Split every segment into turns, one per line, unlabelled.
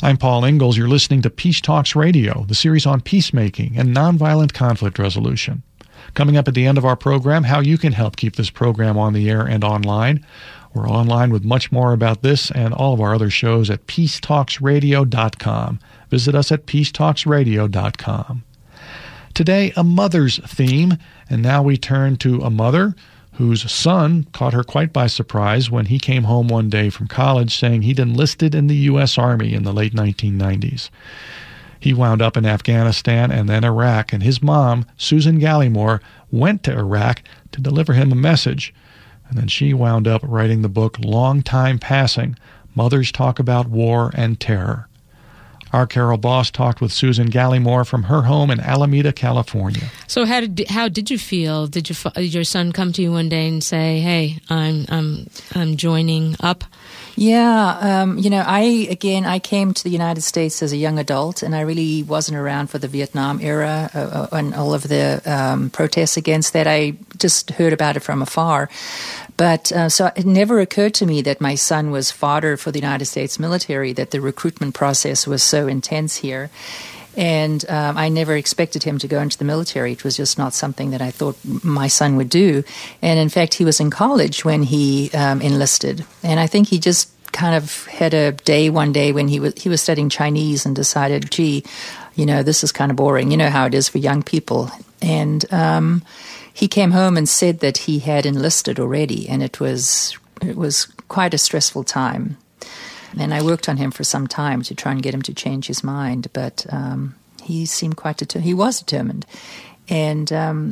I'm Paul Ingalls. You're listening to Peace Talks Radio, the series on peacemaking and nonviolent conflict resolution. Coming up at the end of our program, how you can help keep this program on the air and online. We're online with much more about this and all of our other shows at peacetalksradio.com. Visit us at peacetalksradio.com. Today, a mother's theme, and now we turn to a mother whose son caught her quite by surprise when he came home one day from college saying he'd enlisted in the U.S. Army in the late 1990s. He wound up in Afghanistan and then Iraq, and his mom, Susan Gallimore, went to Iraq to deliver him a message. And then she wound up writing the book Long Time Passing, Mothers Talk About War and Terror. Our Carol Boss talked with Susan Gallimore from her home in Alameda, California.
So how did you feel? Did your son come to you one day and say, "Hey, I'm joining up"?
Yeah, I came to the United States as a young adult, and I really wasn't around for the Vietnam era and all of the protests against that. I just heard about it from afar. But so it never occurred to me that my son was fodder for the United States military, that the recruitment process was so intense here. And I never expected him to go into the military. It was just not something that I thought my son would do. And in fact, he was in college when he enlisted. And I think he just kind of had a day one day when he was studying Chinese and decided, gee, this is kind of boring. You know how it is for young people. And he came home and said that he had enlisted already, and it was quite a stressful time. And I worked on him for some time to try and get him to change his mind, but he seemed quite determined. He was determined. And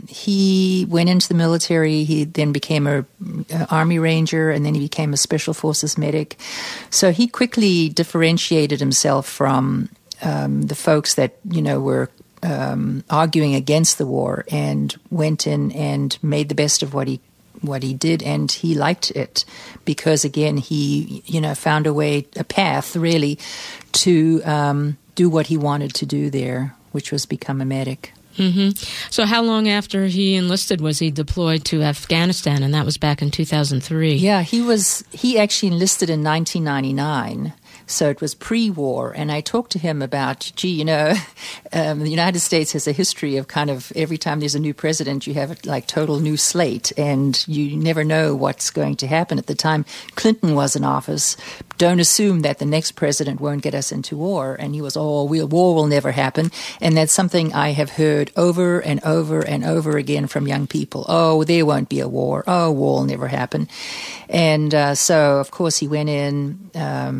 he went into the military. He then became a Army Ranger, and then he became a Special Forces medic. So he quickly differentiated himself from the folks that, were arguing against the war, and went in and made the best of what he did, and he liked it because, again, he found a path really to do what he wanted to do there, which was become a medic.
Mm-hmm. So how long after he enlisted was he deployed to Afghanistan? And that was back in 2003.
Yeah, he actually enlisted in 1999. So it was pre-war, and I talked to him about, the United States has a history of kind of every time there's a new president, you have a total new slate, and you never know what's going to happen. At the time Clinton was in office, don't assume that the next president won't get us into war. And he was, war will never happen. And that's something I have heard over and over and over again from young people. Oh, there won't be a war. Oh, war will never happen. And so, of course, he went in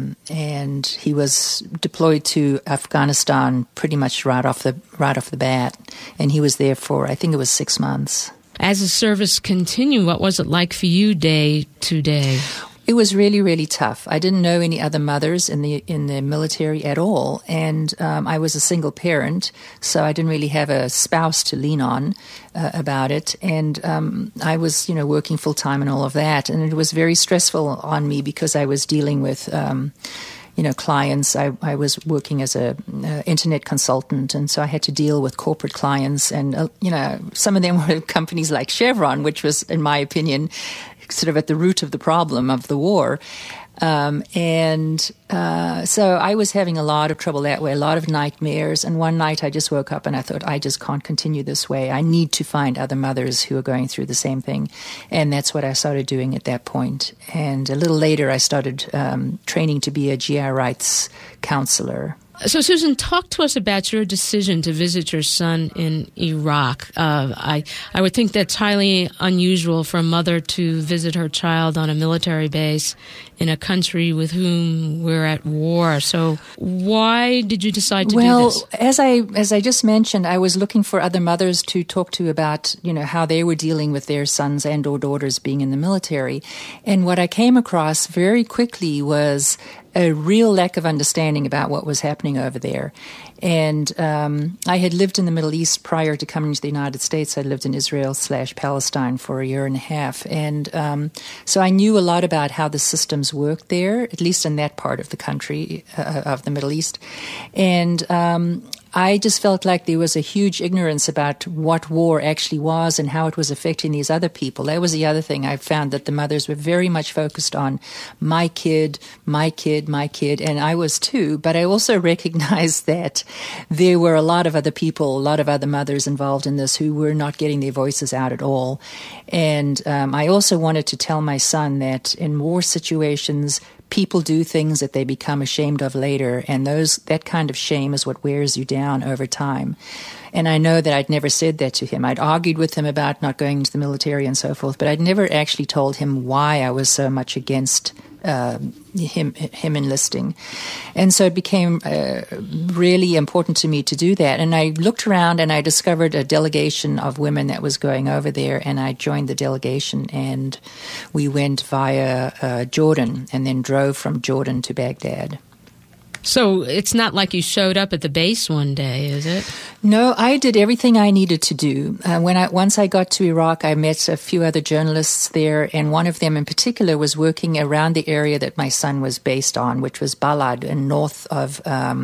and he was deployed to Afghanistan pretty much right off the bat. And he was there for, I think it was 6 months.
As the service continued, what was it like for you day to day?
It was really, really tough. I didn't know any other mothers in the military at all, and I was a single parent, so I didn't really have a spouse to lean on about it. And I was, working full time and all of that, and it was very stressful on me because I was dealing with, clients. I was working as a internet consultant, and so I had to deal with corporate clients, and some of them were companies like Chevron, which was, in my opinion, sort of at the root of the problem of the war. So I was having a lot of trouble that way, a lot of nightmares. And one night I just woke up and I thought, I just can't continue this way. I need to find other mothers who are going through the same thing. And that's what I started doing at that point. And a little later I started training to be a GI rights counselor.
So, Susan, talk to us about your decision to visit your son in Iraq. I would think that's highly unusual for a mother to visit her child on a military base in a country with whom we're at war. So why did you decide to do this?
Well, as I just mentioned, I was looking for other mothers to talk to about, how they were dealing with their sons and or daughters being in the military. And what I came across very quickly was a real lack of understanding about what was happening over there. And I had lived in the Middle East prior to coming to the United States. I lived in Israel/Palestine for a year and a half. And so I knew a lot about how the systems worked there, at least in that part of the country, of the Middle East. And I just felt like there was a huge ignorance about what war actually was and how it was affecting these other people. That was the other thing. I found that the mothers were very much focused on my kid, my kid, my kid, and I was too. But I also recognized that there were a lot of other people, a lot of other mothers involved in this who were not getting their voices out at all. And I also wanted to tell my son that in war situations, people do things that they become ashamed of later, and that kind of shame is what wears you down over time. And I know that I'd never said that to him. I'd argued with him about not going into the military and so forth, but I'd never actually told him why I was so much against him enlisting. And so it became really important to me to do that. And I looked around and I discovered a delegation of women that was going over there, and I joined the delegation, and we went via Jordan and then drove from Jordan to Baghdad.
So it's not like you showed up at the base one day, is it?
No, I did everything I needed to do. Once I got to Iraq, I met a few other journalists there, and one of them in particular was working around the area that my son was based on, which was Balad, in north of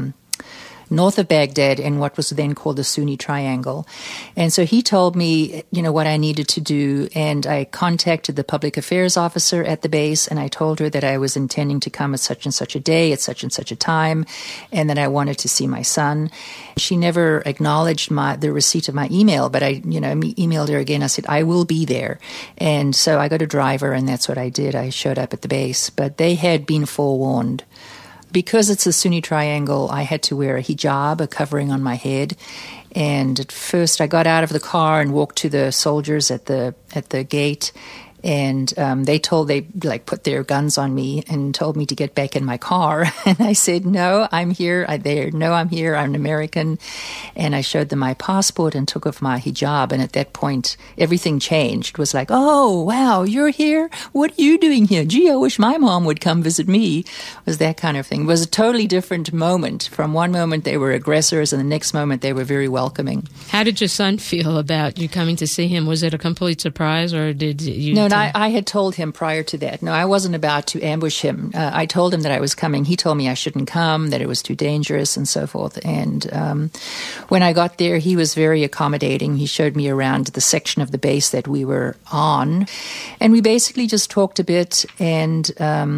Baghdad, in what was then called the Sunni Triangle. And so he told me, what I needed to do, and I contacted the public affairs officer at the base, and I told her that I was intending to come at such and such a day, at such and such a time, and that I wanted to see my son. She never acknowledged the receipt of my email, but I, emailed her again. I said, I will be there. And so I got a driver, and that's what I did. I showed up at the base, but they had been forewarned. Because it's a Sunni Triangle, I had to wear a hijab, a covering on my head. And at first I got out of the car and walked to the soldiers at the gate. And they put their guns on me and told me to get back in my car. And I said, no, I'm here. No, I'm here. I'm an American. And I showed them my passport and took off my hijab. And at that point, everything changed. It was like, oh, wow, you're here? What are you doing here? Gee, I wish my mom would come visit me. It was that kind of thing. It was a totally different moment. From one moment, they were aggressors, and the next moment, they were very welcoming.
How did your son feel about you coming to see him? Was it a complete surprise, or did you...
No, I had told him prior to that. No, I wasn't about to ambush him. I told him that I was coming. He told me I shouldn't come, that it was too dangerous and so forth. And when I got there, he was very accommodating. He showed me around the section of the base that we were on. And we basically just talked a bit, and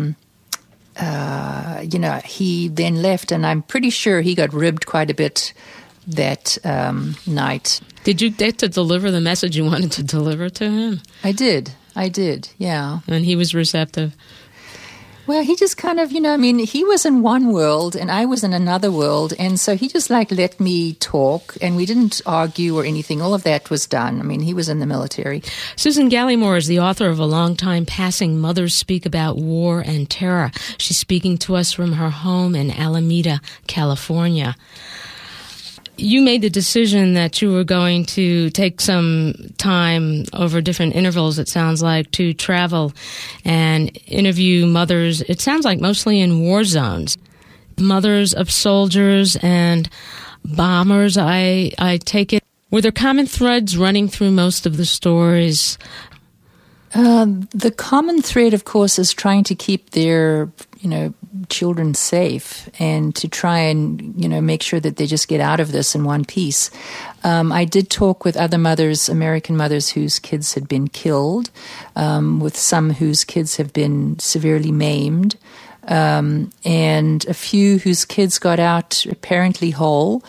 he then left, and I'm pretty sure he got ribbed quite a bit that night.
Did you get to deliver the message you wanted to deliver to him?
I did, yeah.
And he was receptive?
Well, he just kind of, he was in one world and I was in another world. And so he just let me talk, and we didn't argue or anything. All of that was done. He was in the military.
Susan Gallimore is the author of A Long Time Passing, Mothers Speak About War and Terror. She's speaking to us from her home in Alameda, California. You made the decision that you were going to take some time over different intervals, it sounds like, to travel and interview mothers, it sounds like mostly in war zones. Mothers of soldiers and bombers, I take it. Were there common threads running through most of the stories?
The common thread, of course, is trying to keep their, children safe, and to try and, make sure that they just get out of this in one piece. I did talk with other mothers, American mothers whose kids had been killed, with some whose kids have been severely maimed, and a few whose kids got out apparently whole,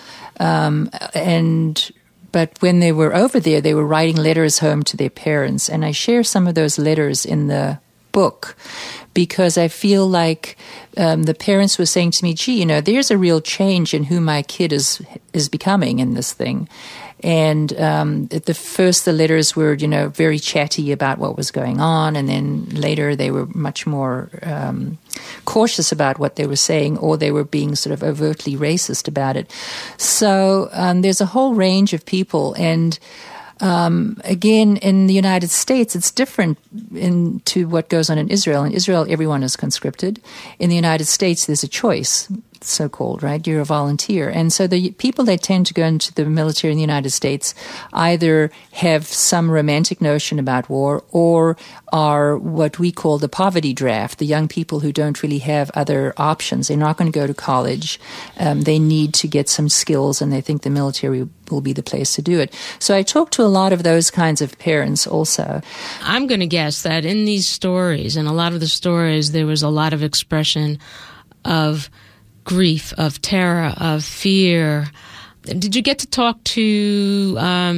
but when they were over there, they were writing letters home to their parents. And I share some of those letters in the book because I feel like the parents were saying to me, gee, there's a real change in who my kid is becoming in this thing. And the letters were, very chatty about what was going on. And then later they were much more cautious about what they were saying, or they were being sort of overtly racist about it. So there's a whole range of people. And again, in the United States, it's different to what goes on in Israel. In Israel, everyone is conscripted. In the United States, there's a choice. so-called, right? You're a volunteer. And so the people that tend to go into the military in the United States either have some romantic notion about war or are what we call the poverty draft, the young people who don't really have other options. They're not going to go to college. They need to get some skills, and they think the military will be the place to do it. So I talked to a lot of those kinds of parents also.
I'm going to guess that in these stories, in a lot of the stories, there was a lot of expression of grief, of terror, of fear. Did you get to talk to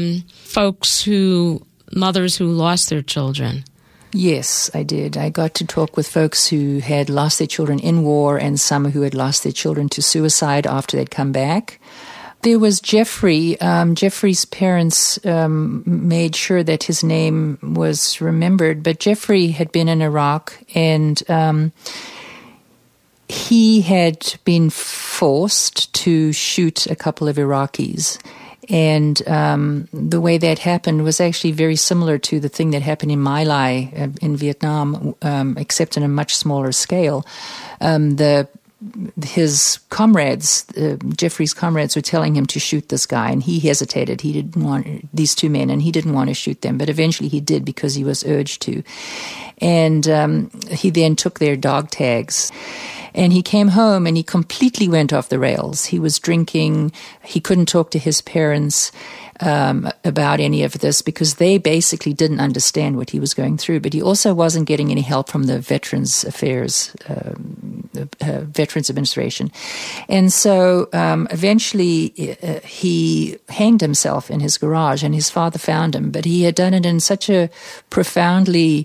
mothers who lost their children?
Yes, I did. I got to talk with folks who had lost their children in war and some who had lost their children to suicide after they'd come back. There was Jeffrey. Jeffrey's parents made sure that his name was remembered, but Jeffrey had been in Iraq, and he had been forced to shoot a couple of Iraqis. And the way that happened was actually very similar to the thing that happened in My Lai in Vietnam, except on a much smaller scale. His comrades, Jeffrey's comrades, were telling him to shoot this guy, and he hesitated. He didn't want these two men, and he didn't want to shoot them, but eventually he did because he was urged to. And he then took their dog tags. And he came home and he completely went off the rails. He was drinking. He couldn't talk to his parents about any of this because they basically didn't understand what he was going through. But he also wasn't getting any help from the Veterans Affairs, Veterans Administration. And so eventually he hanged himself in his garage, and his father found him. But he had done it in such a profoundly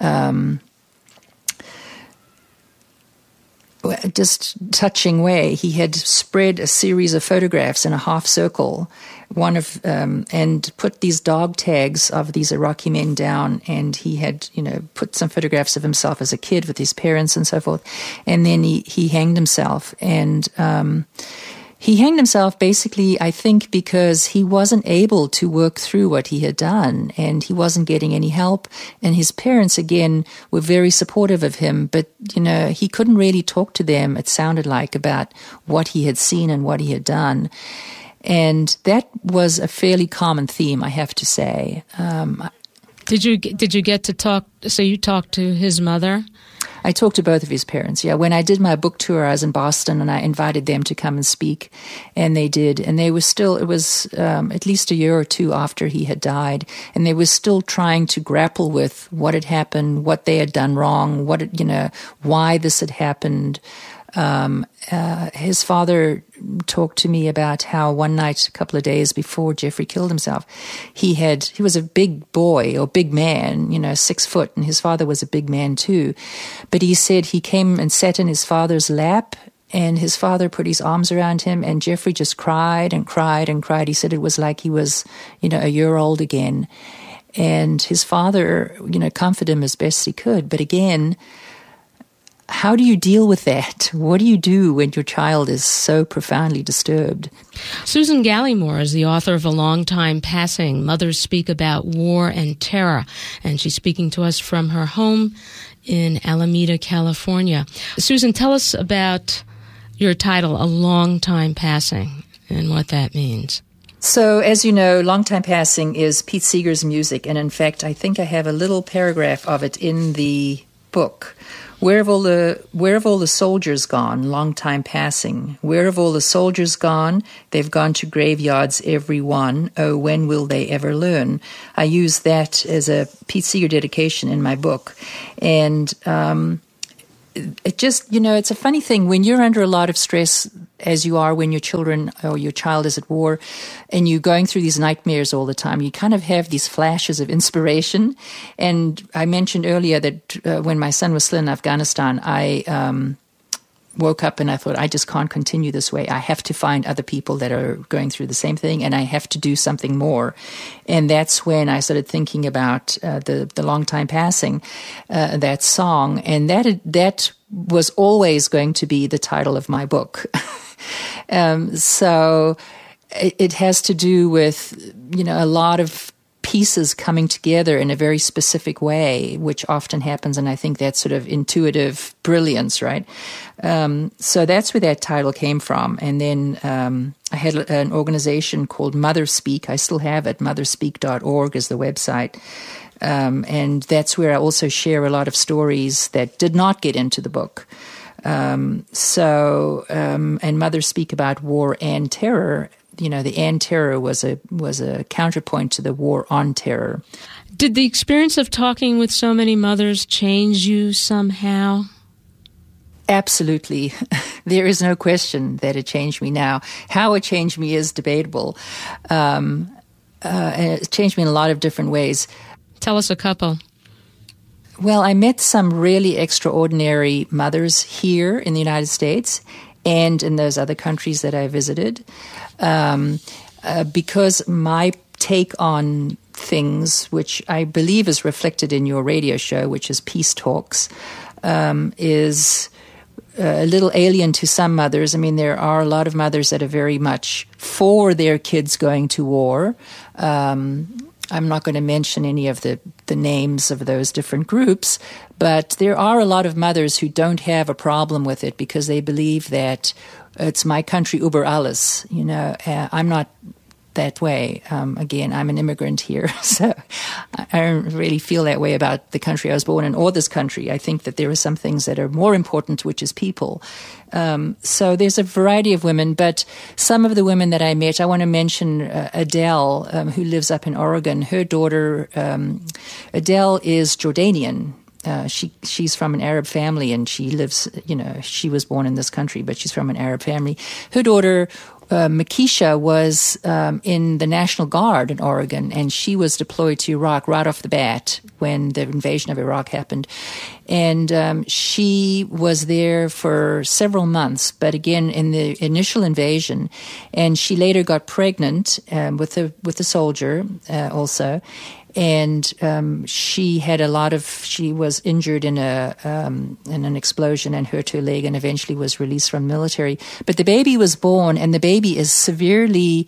just touching way. He had spread a series of photographs in a half circle, and put these dog tags of these Iraqi men down. And he had, put some photographs of himself as a kid with his parents and so forth. And then he hanged himself. And he hanged himself basically, I think, because he wasn't able to work through what he had done, and he wasn't getting any help. And his parents, again, were very supportive of him, but, he couldn't really talk to them, it sounded like, about what he had seen and what he had done. And that was a fairly common theme, I have to say.
Did you get to talk, so you talked to his mother?
I talked to both of his parents, yeah. When I did my book tour, I was in Boston, and I invited them to come and speak, and they did. And they were still, it was at least a year or two after he had died, and they were still trying to grapple with what had happened, what they had done wrong, why this had happened. His father talked to me about how one night, a couple of days before Jeffrey killed himself, he was a big boy or big man, 6 foot, and his father was a big man too. But he said he came and sat in his father's lap, and his father put his arms around him, and Jeffrey just cried and cried and cried. He said it was like he was, a year old again. And his father, comforted him as best he could. But again, how do you deal with that? What do you do when your child is so profoundly disturbed?
Susan Gallimore is the author of A Long Time Passing, Mothers Speak About War and Terror, and she's speaking to us from her home in Alameda, California. Susan, tell us about your title, A Long Time Passing, and what that means.
So, as you know, Long Time Passing is Pete Seeger's music, and in fact, I think I have a little paragraph of it in the book. Where have all the soldiers gone? Long time passing. Where have all the soldiers gone? They've gone to graveyards, every one. Oh, when will they ever learn? I use that as a Pete Seeger dedication in my book. And it just, it's a funny thing. When you're under a lot of stress, as you are when your children or your child is at war, and you're going through these nightmares all the time, you kind of have these flashes of inspiration. And I mentioned earlier that when my son was still in Afghanistan, I woke up and I thought, I just can't continue this way. I have to find other people that are going through the same thing, and I have to do something more. And that's when I started thinking about the Long Time Passing, that song. And that was always going to be the title of my book. So it has to do with, a lot of pieces coming together in a very specific way, which often happens, and I think that's sort of intuitive brilliance, right? So that's where that title came from. And then I had an organization called Mother Speak. I still have it. motherspeak.org is the website. And that's where I also share a lot of stories that did not get into the book. And Mothers Speak about war and terror. You know, the and terror was a counterpoint to the war on terror.
Did the experience of talking with so many mothers change you somehow?
Absolutely. There is no question that it changed me now. How it changed me is debatable. And it changed me in a lot of different ways.
Tell us a couple.
Well, I met some really extraordinary mothers here in the United States and in those other countries that I visited. Because my take on things, which I believe is reflected in your radio show, which is Peace Talks, is a little alien to some mothers. I mean, there are a lot of mothers that are very much for their kids going to war. I'm not going to mention any of the names of those different groups, but there are a lot of mothers who don't have a problem with it because they believe that it's my country über alles. You know, I'm not that way. Again, I'm an immigrant here, so I don't really feel that way about the country I was born in or this country. I think that there are some things that are more important, which is people. So there's a variety of women, but some of the women that I met, I want to mention Adele, who lives up in Oregon. Her daughter, Adele, is Jordanian. She's from an Arab family, and she lives, you know, she was born in this country, but she's from an Arab family. Her daughter, Makisha, was in the National Guard in Oregon, and she was deployed to Iraq right off the bat when the invasion of Iraq happened. And she was there for several months, but again, in the initial invasion. And she later got pregnant with a soldier also. And she was injured in an explosion and hurt her leg, and eventually was released from the military. But the baby was born, and the baby is severely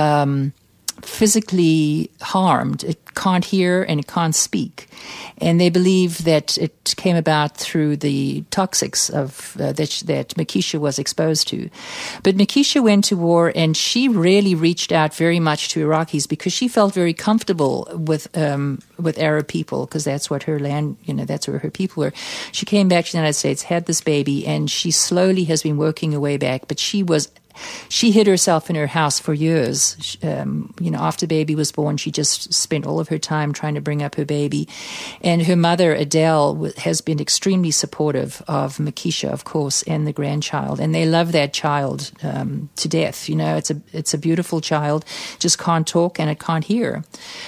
physically harmed. It can't hear and it can't speak. And they believe that it came about through the toxics of that Makisha was exposed to. But Makisha went to war, and she really reached out very much to Iraqis because she felt very comfortable with Arab people, because that's what her land, you know, that's where her people were. She came back to the United States, had this baby, and she slowly has been working her way back. But she hid herself in her house for years. After baby was born, she just spent all of her time trying to bring up her baby. And her mother, Adele, has been extremely supportive of Makisha, of course, and the grandchild. And they love that child to death. You know, it's a beautiful child, just can't talk and it can't hear.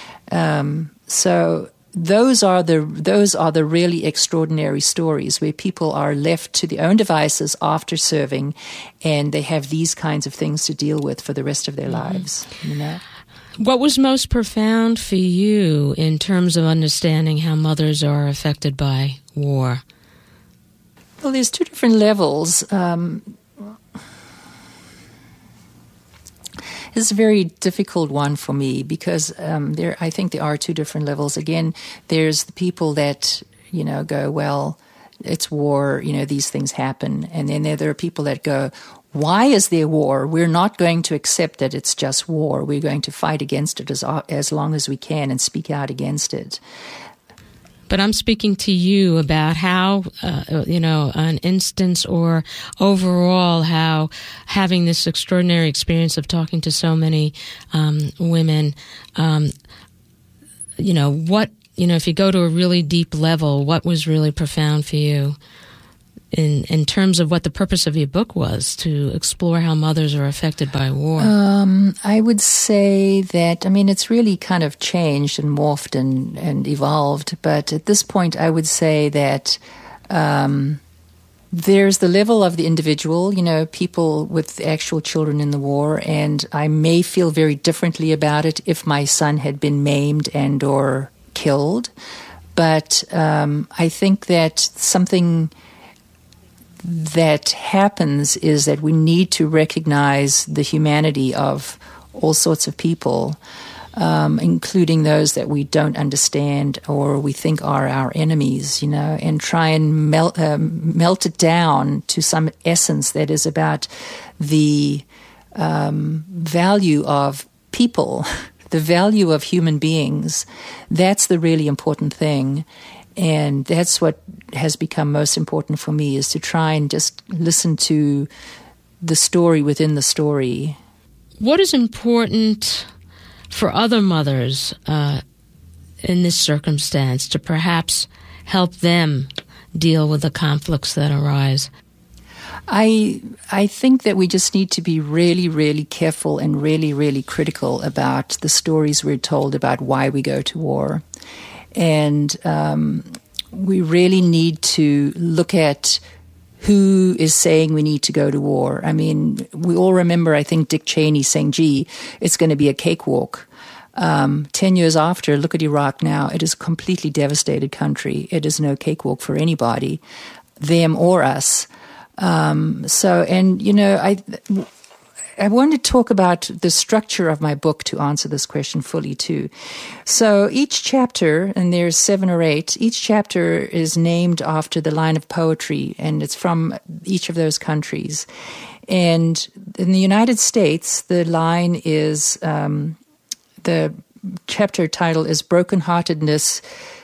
So those are the really extraordinary stories where people are left to their own devices after serving, and they have these kinds of things to deal with for the rest of their lives. You know?
What was most profound for you in terms of understanding how mothers are affected by war?
Well, there's two different levels. It's a very difficult one for me because I think there are two different levels. Again, there's the people that, you know, go, well, it's war, you know, these things happen. And then there are people that go, why is there war? We're not going to accept that it's just war. We're going to fight against it as long as we can and speak out against it.
But I'm speaking to you about how, an instance or overall how having this extraordinary experience of talking to so many women, if you go to a really deep level, what was really profound for you in terms of what the purpose of your book was, to explore how mothers are affected by war?
I would say that, it's really kind of changed and morphed and evolved. But at this point, I would say that there's the level of the individual, you know, people with actual children in the war. And I may feel very differently about it if my son had been maimed and or killed. But I think that something that happens is that we need to recognize the humanity of all sorts of people. including those that we don't understand or we think are our enemies, and try and melt it down to some essence that is about the value of people, the value of human beings. That's the really important thing. And that's what has become most important for me, is to try and just listen to the story within the story.
What is important for other mothers in this circumstance to perhaps help them deal with the conflicts that arise?
I think that we just need to be really, really careful and really, really critical about the stories we're told about why we go to war. And we really need to look at who is saying we need to go to war. I mean, we all remember, I think, Dick Cheney saying, gee, it's going to be a cakewalk. 10 years after, look at Iraq now. It is a completely devastated country. It is no cakewalk for anybody, them or us. I want to talk about the structure of my book to answer this question fully, too. So each chapter, and there's 7 or 8, each chapter is named after the line of poetry, and it's from each of those countries. And in the United States, the line is, the chapter title is Brokenheartedness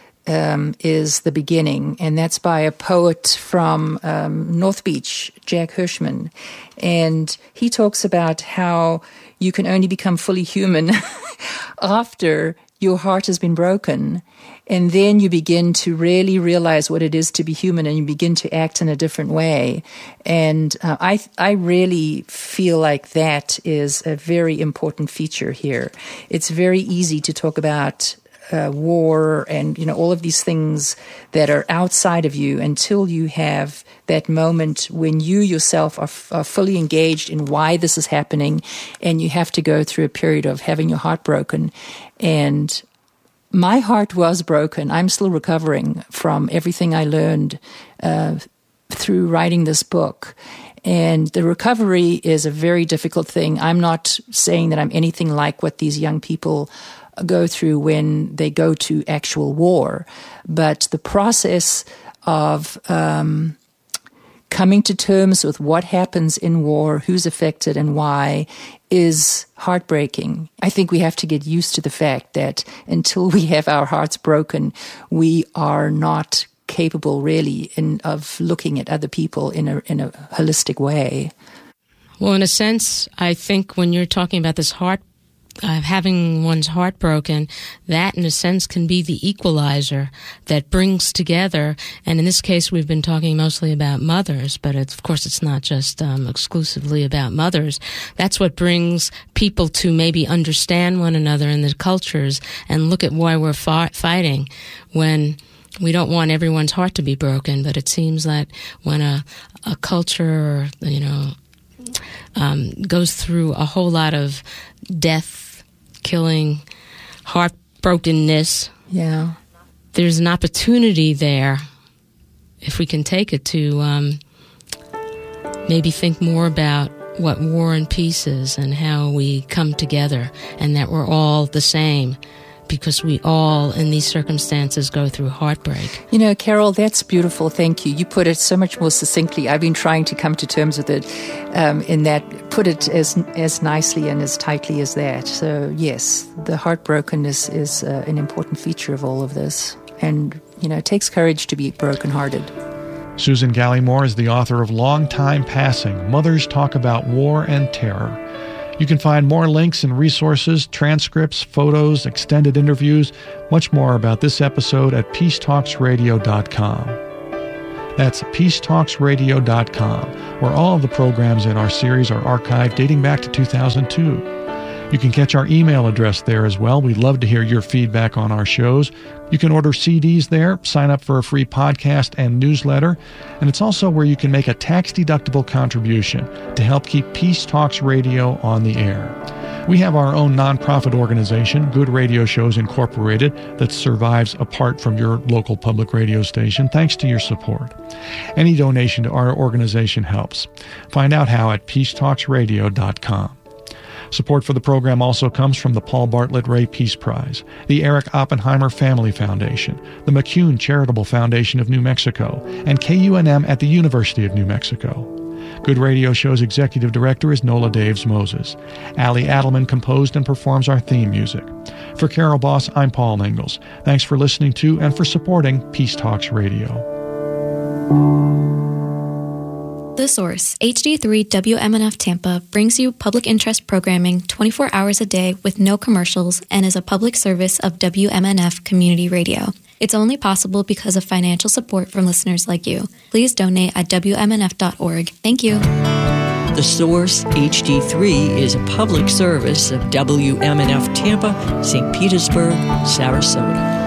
is the Beginning, and that's by a poet from North Beach, Jack Hirschman. And he talks about how you can only become fully human after your heart has been broken. And then you begin to really realize what it is to be human, and you begin to act in a different way. And I really feel like that is a very important feature here. It's very easy to talk about war and all of these things that are outside of you until you have that moment when you yourself are fully engaged in why this is happening, and you have to go through a period of having your heart broken. And my heart was broken. I'm still recovering from everything I learned through writing this book. And the recovery is a very difficult thing. I'm not saying that I'm anything like what these young people go through when they go to actual war. But the process of coming to terms with what happens in war, who's affected and why, is heartbreaking. I think we have to get used to the fact that until we have our hearts broken, we are not capable really of looking at other people in a holistic way.
Well, in a sense, I think when you're talking about this having one's heart broken, that in a sense can be the equalizer that brings together, and in this case we've been talking mostly about mothers, but of course it's not just exclusively about mothers. That's what brings people to maybe understand one another in the cultures and look at why we're fighting when we don't want everyone's heart to be broken. But it seems that when a culture, goes through a whole lot of death, killing, heartbrokenness.
Yeah.
There's an opportunity there, if we can take it, to maybe think more about what war and peace is and how we come together, and that we're all the same, because we all, in these circumstances, go through heartbreak.
Carol, that's beautiful. Thank you. You put it so much more succinctly. I've been trying to come to terms with it in that, put it as nicely and as tightly as that. So, yes, the heartbrokenness is an important feature of all of this. And, it takes courage to be brokenhearted.
Susan Gallimore is the author of Long Time Passing, Mothers Talk About War and Terror. You can find more links and resources, transcripts, photos, extended interviews, much more about this episode at peacetalksradio.com. That's peacetalksradio.com, where all of the programs in our series are archived dating back to 2002. You can catch our email address there as well. We'd love to hear your feedback on our shows. You can order CDs there, sign up for a free podcast and newsletter, and it's also where you can make a tax-deductible contribution to help keep Peace Talks Radio on the air. We have our own nonprofit organization, Good Radio Shows Incorporated, that survives apart from your local public radio station thanks to your support. Any donation to our organization helps. Find out how at peacetalksradio.com. Support for the program also comes from the Paul Bartlett Ray Peace Prize, the Eric Oppenheimer Family Foundation, the McCune Charitable Foundation of New Mexico, and KUNM at the University of New Mexico. Good Radio Show's executive director is Nola Daves Moses. Allie Adelman composed and performs our theme music. For Carol Boss, I'm Paul Ingalls. Thanks for listening to and for supporting Peace Talks Radio.
The Source, HD3 WMNF Tampa, brings you public interest programming 24 hours a day with no commercials and is a public service of WMNF Community Radio. It's only possible because of financial support from listeners like you. Please donate at WMNF.org. Thank you.
The Source HD3 is a public service of WMNF Tampa, St. Petersburg, Sarasota.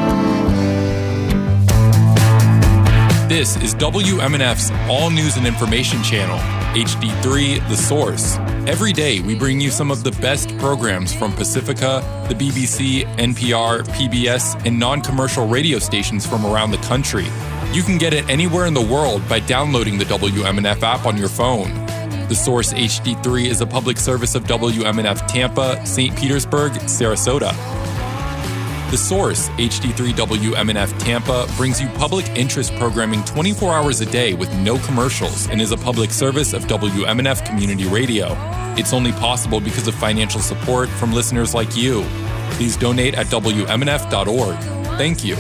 This is WMNF's All News and Information Channel, HD3 The Source. Every day we bring you some of the best programs from Pacifica, the BBC, NPR, PBS, and non-commercial radio stations from around the country. You can get it anywhere in the world by downloading the WMNF app on your phone. The Source HD3 is a public service of WMNF Tampa, St. Petersburg, Sarasota. The Source, HD3 WMNF Tampa, brings you public interest programming 24 hours a day with no commercials and is a public service of WMNF Community Radio. It's only possible because of financial support from listeners like you. Please donate at WMNF.org. Thank you.